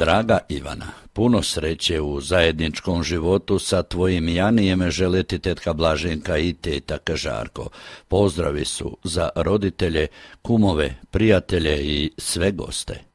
Draga Ivana, puno sreće u zajedničkom životu sa tvojim Janijem žele ti tetka Blaženka i teta Kažarko. Pozdravi su za roditelje, kumove, prijatelje i sve goste.